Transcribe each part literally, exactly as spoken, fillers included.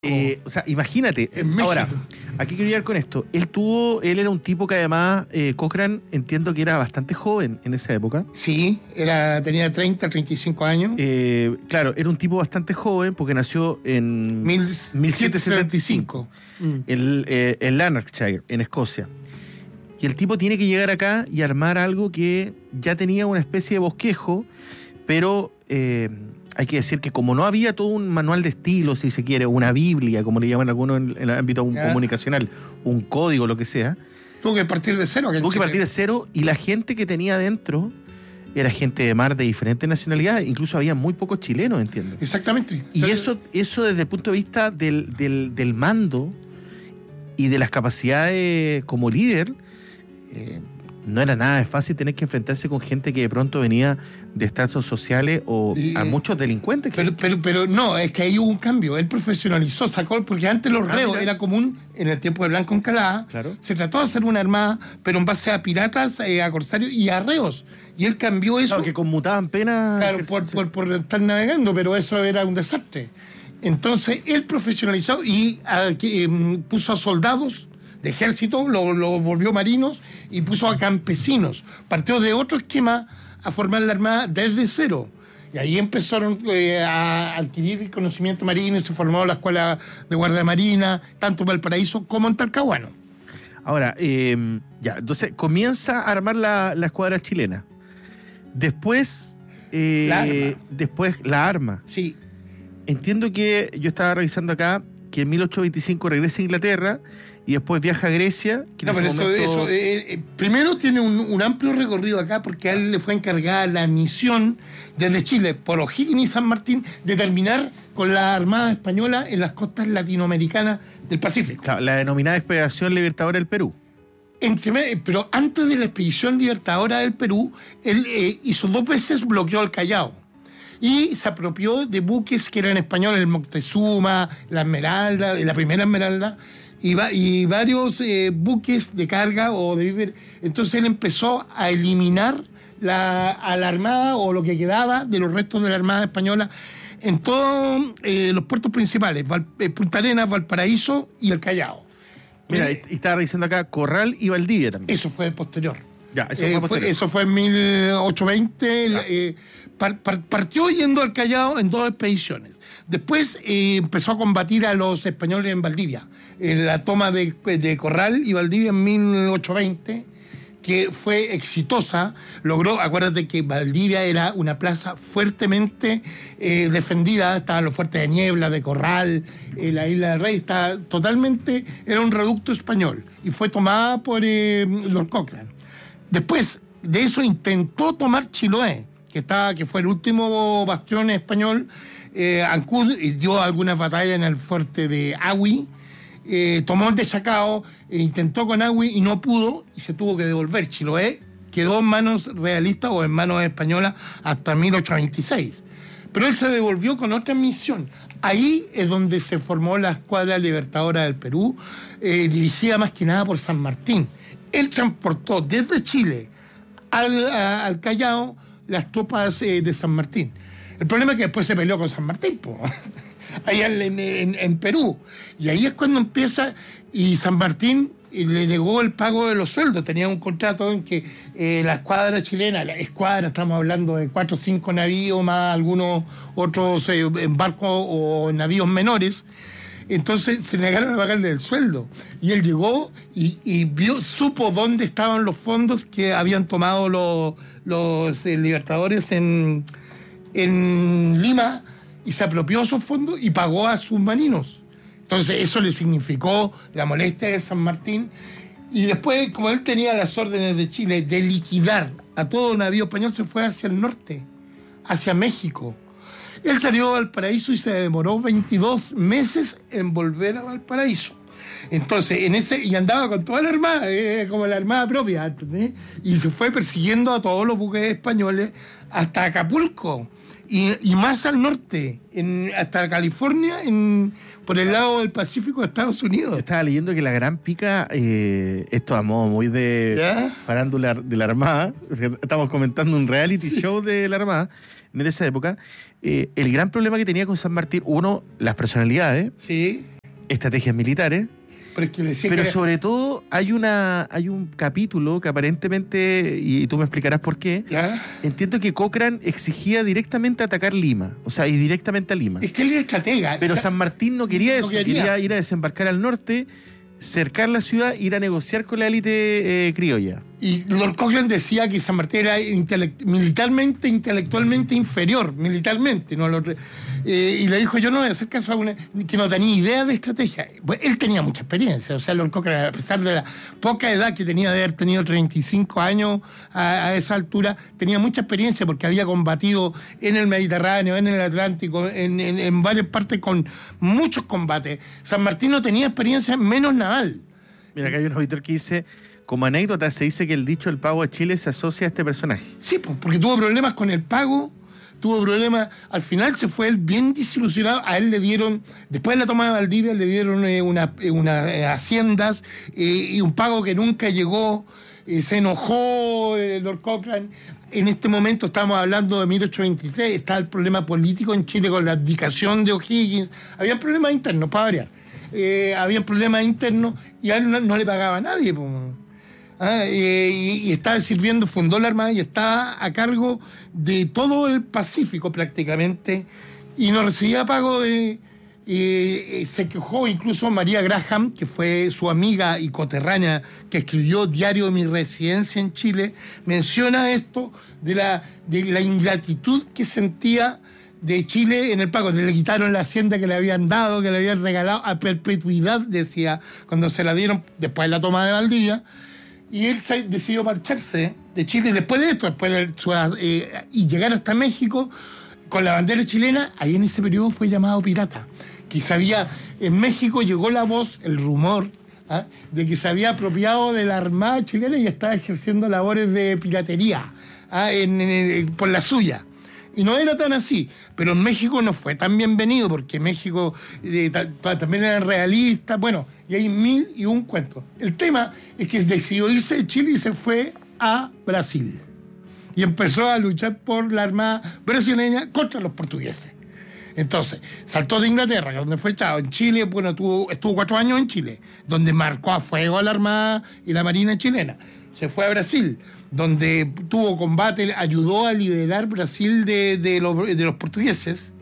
Eh, o sea, imagínate. Ahora, ¿a qué quiero llegar con esto? Él tuvo, él era un tipo que además, eh, Cochrane, entiendo que era bastante joven en esa época. Sí, era, tenía treinta, treinta y cinco años. Eh, claro, era un tipo bastante joven porque nació en mil setecientos setenta y cinco, mm. en, eh, en Lanarkshire, en Escocia. Y el tipo tiene que llegar acá y armar algo que ya tenía una especie de bosquejo, pero eh, hay que decir que como no había todo un manual de estilo, si se quiere, una biblia, como le llaman algunos en, en el ámbito ¿Ya? comunicacional, un código, lo que sea. Tuvo que partir de cero. Tuvo que partir de cero y la gente que tenía adentro era gente de mar de diferentes nacionalidades, incluso había muy pocos chilenos, entiendo. Exactamente. Y eso, eso desde el punto de vista del, del, del mando y de las capacidades como líder, eh, no era nada de fácil tener que enfrentarse con gente que de pronto venía de estratos sociales o y, a muchos delincuentes. Que, pero, pero, pero no, es que ahí hubo un cambio. Él profesionalizó, sacó, porque antes los ah, reos mira. era común en el tiempo de Blanco Encalada. Claro. Se trató de hacer una armada, pero en base a piratas, eh, a corsarios y a reos. Y él cambió eso. Claro, que conmutaban penas. Claro, por, por, por estar navegando, pero eso era un desastre. Entonces, él profesionalizó y a, que, eh, puso a soldados de ejército, lo, lo volvió marinos y puso a campesinos. Partió de otro esquema a formar la armada desde cero. Y ahí empezaron eh, a adquirir conocimiento marino y se formó la escuela de guardia marina, tanto en Valparaíso como en Talcahuano. Ahora, eh, ya, entonces comienza a armar la, la escuadra chilena. Después, eh, La arma. después la arma. Sí. Entiendo que yo estaba revisando acá que en mil ochocientos veinticinco regresa a Inglaterra y después viaja a Grecia. Que No, en pero ese eso, momento... eso eh, eh, primero tiene un, un amplio recorrido acá porque a él le fue encargada la misión desde Chile, por O'Higgins y San Martín, de terminar con la Armada Española en las costas latinoamericanas del Pacífico. Claro, la denominada Expedición Libertadora del Perú. Entre, pero antes de la Expedición Libertadora del Perú, él eh, hizo dos veces, bloqueó el Callao. Y se apropió de buques que eran españoles, el Moctezuma, la Esmeralda, la primera Esmeralda, y, va, y varios eh, buques de carga o de víveres. Entonces él empezó a eliminar la, a la Armada o lo que quedaba de los restos de la Armada Española en todos eh, los puertos principales, Val, eh, Punta Arenas, Valparaíso y el Callao. Mira, y estaba revisando acá Corral y Valdivia también. Eso fue posterior. Ya, eso Eh, fue posterior. fue, eso fue en mil ochocientos veinte. Ya. Eh, par, par, partió yendo al Callao en dos expediciones. Después eh, empezó a combatir a los españoles en Valdivia. En la toma de, de Corral y Valdivia en mil ochocientos veinte, que fue exitosa. Logró, acuérdate que Valdivia era una plaza fuertemente eh, defendida. Estaban los fuertes de Niebla, de Corral, eh, la Isla del Rey. Estaba totalmente, era un reducto español. Y fue tomada por eh, Lord Cochrane. Después de eso intentó tomar Chiloé, que, estaba, que fue el último bastión español. Eh, Ancud dio algunas batallas en el fuerte de Agüi, eh, tomó el de Chacao, eh, intentó con Agüi y no pudo y se tuvo que devolver. Chiloé quedó en manos realistas o en manos españolas hasta mil ochocientos veintiséis. Pero él se devolvió con otra misión. Ahí es donde se formó la Escuadra Libertadora del Perú, eh, dirigida más que nada por San Martín. Él transportó desde Chile al, a, al Callao las tropas eh, de San Martín. El problema es que después se peleó con San Martín, po, allá en, en, en Perú. Y ahí es cuando empieza, y San Martín le negó el pago de los sueldos. Tenía un contrato en que eh, la escuadra chilena, la escuadra, estamos hablando de cuatro o cinco navíos, más algunos otros eh, barcos o navíos menores. Entonces se negaron a pagarle el sueldo. Y él llegó y, y vio, supo dónde estaban los fondos que habían tomado los, los eh, libertadores en, en Lima, y se apropió esos fondos y pagó a sus marinos. Entonces eso le significó la molestia de San Martín. Y después, como él tenía las órdenes de Chile de liquidar a todo navío español, se fue hacia el norte, hacia México. Él salió a Valparaíso y se demoró veintidós meses en volver a Valparaíso. Entonces, en ese, y andaba con toda la armada, eh, como la armada propia, ¿entendés? Y se fue persiguiendo a todos los buques españoles hasta Acapulco y, y más al norte, en, hasta California, en, por el lado del Pacífico de Estados Unidos. Estaba leyendo que la Gran Pica, eh, esto a modo muy de ¿Ya? farándula de la Armada, estamos comentando un reality Sí. show de la Armada. de esa época, eh, el gran problema que tenía con San Martín, uno, las personalidades, sí, estrategias militares, pero, es que decía pero que era... sobre todo hay una hay un capítulo que aparentemente, y tú me explicarás por qué, ¿Ya? entiendo que Cochrane exigía directamente atacar Lima, o sea, y directamente a Lima. Es que él era estratega. Pero o sea, San Martín no quería no eso, quería. quería ir a desembarcar al norte, cercar la ciudad, ir a negociar con la élite eh, criolla. Y Lord Cochrane decía que San Martín era intelect- militarmente, intelectualmente inferior, militarmente. ¿no? Lo- eh, y le dijo, yo no le voy a hacer caso a una que no tenía idea de estrategia. Pues él tenía mucha experiencia. O sea, Lord Cochrane, a pesar de la poca edad que tenía de haber tenido treinta y cinco años a, a esa altura, tenía mucha experiencia porque había combatido en el Mediterráneo, en el Atlántico, en, en, en varias partes con muchos combates. San Martín no tenía experiencia menos naval. Mira, acá hay un auditor que dice, como anécdota, se dice que el dicho el pago de Chile se asocia a este personaje. Sí, pues, porque tuvo problemas con el pago, tuvo problemas, al final se fue él bien desilusionado, a él le dieron, después de la toma de Valdivia, le dieron eh, una, eh, una eh, haciendas eh, y un pago que nunca llegó, eh, se enojó eh, Lord Cochrane. En este momento estamos hablando de mil ochocientos veintitrés, está el problema político en Chile con la abdicación de O'Higgins, había problemas internos, para variar, eh, había problemas internos y a él no, no le pagaba a nadie, pues. Ah, eh, y, y estaba sirviendo, fundó la Armada y estaba a cargo de todo el Pacífico prácticamente y no recibía pago de... Eh, se quejó incluso María Graham, que fue su amiga y coterránea, que escribió Diario de mi residencia en Chile, menciona esto de la, de la ingratitud que sentía de Chile en el pago. Le quitaron la hacienda que le habían dado, que le habían regalado a perpetuidad, decía, cuando se la dieron después de la toma de Valdivia. Y él se decidió marcharse de Chile después de esto, después de su, eh, y llegar hasta México con la bandera chilena. Ahí en ese periodo fue llamado pirata. Que se había, en México llegó la voz, el rumor, ¿ah? de que se había apropiado de la Armada chilena y estaba ejerciendo labores de piratería ¿ah? en, en, por la suya. Y no era tan así, pero en México no fue tan bienvenido, porque México eh, ta, ta, también era realista, bueno, y hay mil y un cuentos. El tema es que decidió irse de Chile y se fue a Brasil. Y empezó a luchar por la Armada brasileña contra los portugueses. Entonces, saltó de Inglaterra, donde fue echado. En Chile, bueno, tuvo, estuvo cuatro años en Chile, donde marcó a fuego a la Armada y la Marina chilena. Se fue a Brasil, donde tuvo combate, ayudó a liberar Brasil de, de, los, de los portugueses.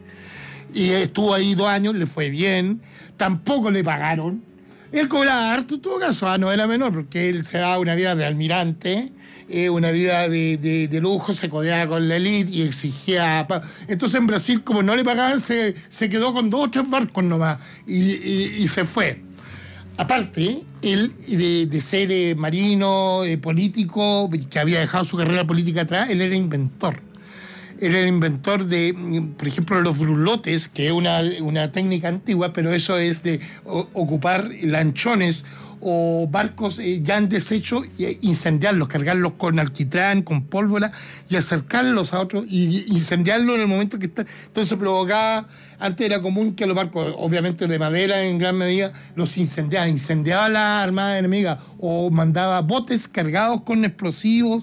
Y estuvo ahí dos años, le fue bien. Tampoco le pagaron. Él cobraba harto en todo caso, ah, no era menor, porque él se daba una vida de almirante, eh, una vida de, de, de lujo, se codeaba con la élite y exigía... Entonces en Brasil, como no le pagaban, se, se quedó con dos o tres barcos nomás y, y, y se fue. Aparte, él de, de ser eh, marino, eh, político, que había dejado su carrera política atrás, él era inventor. Él era el inventor de, por ejemplo, los brulotes, que es una, una técnica antigua, pero eso es de o, ocupar lanchones o barcos eh, ya en desecho e incendiarlos, cargarlos con alquitrán, con pólvora y acercarlos a otros y incendiarlos en el momento que están. Entonces provocaba, antes era común que los barcos, obviamente de madera en gran medida, los incendiaba, incendiaba la armada enemiga o mandaba botes cargados con explosivos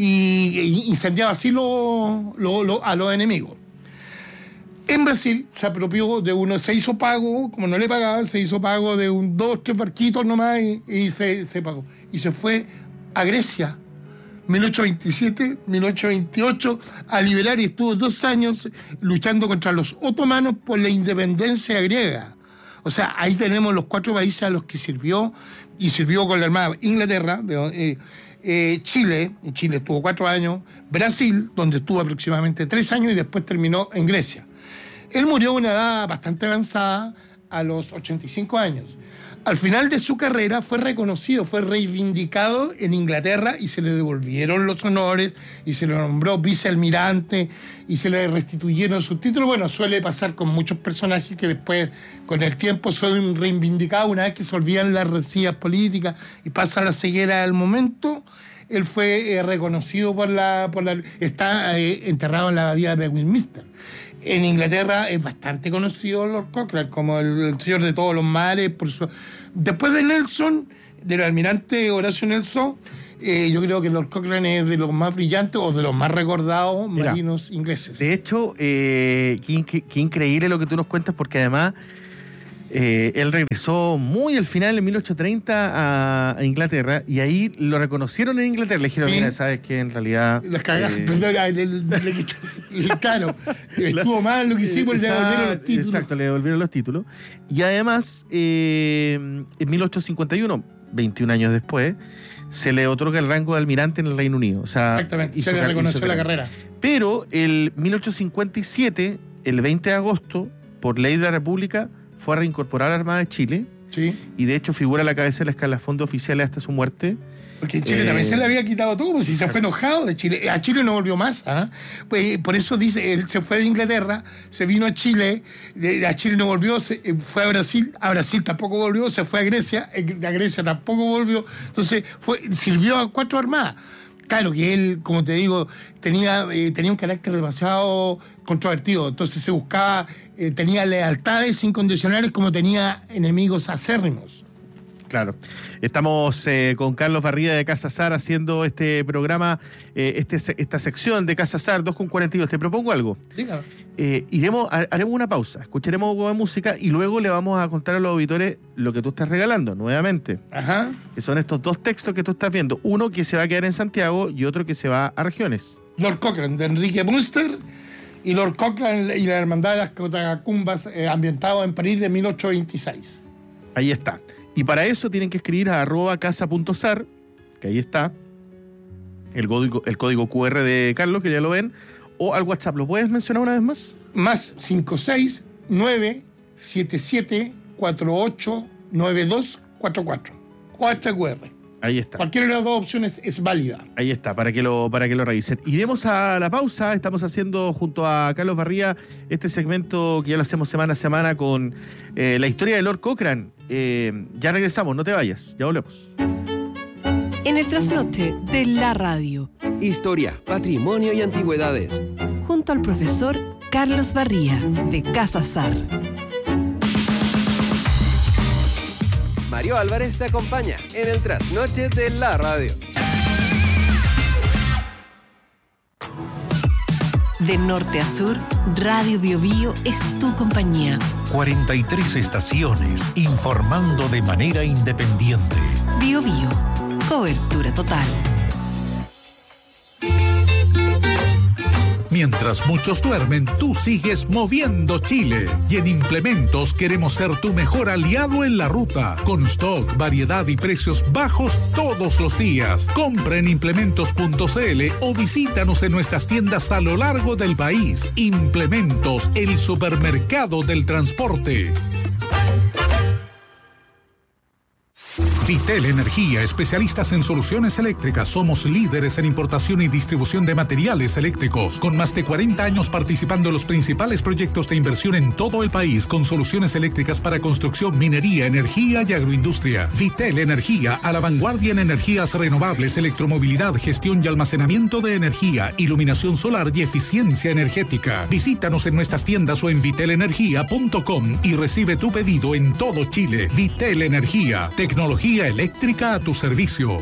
y, y incendiaba así lo, lo, lo, a los enemigos. En Brasil se apropió de uno, se hizo pago, como no le pagaban, se hizo pago de un dos, tres barquitos nomás y, y se, se pagó. Y se fue a Grecia, mil ochocientos veintisiete, mil ochocientos veintiocho, a liberar y estuvo dos años luchando contra los otomanos por la independencia griega. O sea, ahí tenemos los cuatro países a los que sirvió, y sirvió con la Armada. Inglaterra, eh, eh, Chile, en Chile estuvo cuatro años, Brasil, donde estuvo aproximadamente tres años y después terminó en Grecia. Él murió a una edad bastante avanzada, a los ochenta y cinco años. Al final de su carrera fue reconocido, fue reivindicado en Inglaterra y se le devolvieron los honores y se le nombró vicealmirante y se le restituyeron sus títulos. Bueno, suele pasar con muchos personajes que después, con el tiempo, son reivindicados una vez que se olvidan las rencillas políticas y pasa la ceguera del momento. Él fue eh, reconocido por la, por la... Está eh, enterrado en la abadía de Westminster. En Inglaterra es bastante conocido Lord Cochrane como el, el señor de todos los males. Por su... Después de Nelson, del almirante Horacio Nelson, eh, yo creo que Lord Cochrane es de los más brillantes o de los más recordados Mira, marinos ingleses. De hecho, eh, qué, qué, qué increíble lo que tú nos cuentas, porque además eh, él regresó muy al final, en mil ochocientos treinta, a, a Inglaterra, y ahí lo reconocieron en Inglaterra. Le dijeron, Sí. mira, sabes que en realidad... Las cagas, eh, perdón, le, le, le quita- claro, estuvo mal lo que hicimos, le devolvieron los títulos. Exacto, le devolvieron los títulos. Y además, eh, en mil ochocientos cincuenta y uno, veintiún años después, se le otorga el rango de almirante en el Reino Unido. O sea, Exactamente, hizo se le car- reconoció hizo la carrera. carrera. Pero el mil ochocientos cincuenta y siete, el veinte de agosto, por ley de la República, fue a reincorporar a la Armada de Chile, Sí, y de hecho figura a la cabeza del escalafón de oficiales hasta su muerte. porque en Chile Eh, también se le había quitado todo, pues si se fue enojado de Chile. A Chile no volvió más. ¿Ah? Pues, por eso dice, él se fue de Inglaterra, se vino a Chile, de- a Chile no volvió, se, eh, fue a Brasil, a Brasil tampoco volvió, se fue a Grecia, eh, a Grecia tampoco volvió. Entonces fue, sirvió a cuatro armadas. Claro que él, como te digo, tenía, eh, tenía un carácter demasiado controvertido, entonces se buscaba, eh, tenía lealtades incondicionales como tenía enemigos acérrimos. Claro. Estamos eh, con Carlos Barría de Casa Sar haciendo este programa, eh, este, esta sección de Casa Sar dos con cuarenta y dos. Te propongo algo. Dígame. Eh, iremos, ha- haremos una pausa, escucharemos un poco de música y luego le vamos a contar a los auditores lo que tú estás regalando nuevamente. Ajá. Que son estos dos textos que tú estás viendo. Uno que se va a quedar en Santiago y otro que se va a regiones. Lord Cochrane, de Enrique Munster, y Lord Cochrane y la Hermandad de las Catacumbas, eh, ambientado en París de mil ochocientos veintiséis. Ahí está. Y para eso tienen que escribir a arroba casa.sar, que ahí está, el código, el código cu erre de Carlos, que ya lo ven, o al WhatsApp. ¿Lo puedes mencionar una vez más? Más cinco seis nueve siete siete cuatro ocho nueve dos cuatro cuatro. O este cu erre. Ahí está. Cualquiera de las dos opciones es válida. Ahí está, para que lo, para que lo revisen. Iremos a la pausa. Estamos haciendo junto a Carlos Barría este segmento que ya lo hacemos semana a semana con eh, la historia de Lord Cochrane. Eh, ya regresamos, no te vayas, ya volvemos. En el trasnoche de la radio, Historia, patrimonio y antigüedades. junto al profesor Carlos Barría de Casa Sar. Mario Álvarez te acompaña en el trasnoche de la radio. De norte a sur, Radio Bio Bio es tu compañía. cuarenta y tres estaciones informando de manera independiente. Bio Bio, cobertura total. Mientras muchos duermen, tú sigues moviendo Chile. Y en Implementos queremos ser tu mejor aliado en la ruta. Con stock, variedad y precios bajos todos los días. Compra en implementos punto c l o visítanos en nuestras tiendas a lo largo del país. Implementos, el supermercado del transporte. Vitel Energía, especialistas en soluciones eléctricas. Somos líderes en importación y distribución de materiales eléctricos. Con más de cuarenta años participando en los principales proyectos de inversión en todo el país, con soluciones eléctricas para construcción, minería, energía y agroindustria. Vitel Energía, a la vanguardia en energías renovables, electromovilidad, gestión y almacenamiento de energía, iluminación solar y eficiencia energética. Visítanos en nuestras tiendas o en vitel energía punto com y recibe tu pedido en todo Chile. Vitel Energía, tecnología eléctrica a tu servicio.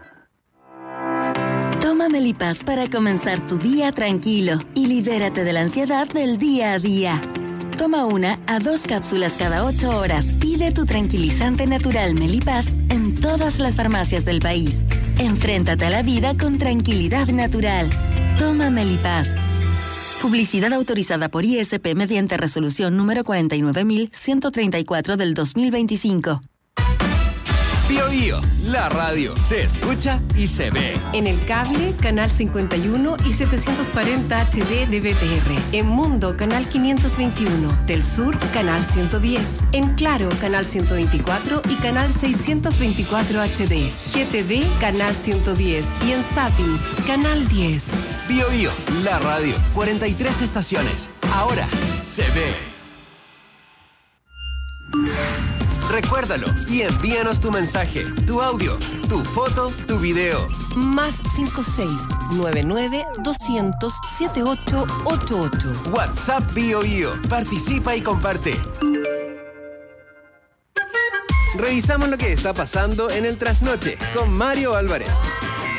Toma Melipaz para comenzar tu día tranquilo y libérate de la ansiedad del día a día. Toma una a dos cápsulas cada ocho horas. Pide tu tranquilizante natural Melipaz en todas las farmacias del país. Enfréntate a la vida con tranquilidad natural. Toma Melipaz. Publicidad autorizada por I S P mediante resolución número cuarenta y nueve mil ciento treinta y cuatro del dos mil veinticinco. Bio Bio, la radio se escucha y se ve. En el cable, canal cincuenta y uno y setecientos cuarenta H D de B T R. En Mundo, canal quinientos veintiuno. Del Sur, canal ciento diez. En Claro, canal ciento veinticuatro y canal seiscientos veinticuatro H D. G T D, canal ciento diez. Y en Zapping, canal diez. Bio Bio, la radio, cuarenta y tres estaciones. Ahora se ve. Recuérdalo y envíanos tu mensaje, tu audio, tu foto, tu video. Más cinco seis nueve nueve doscientos setenta y ocho ochenta y ocho. WhatsApp Bio Bio. Participa y comparte. Revisamos lo que está pasando en el trasnoche con Mario Álvarez.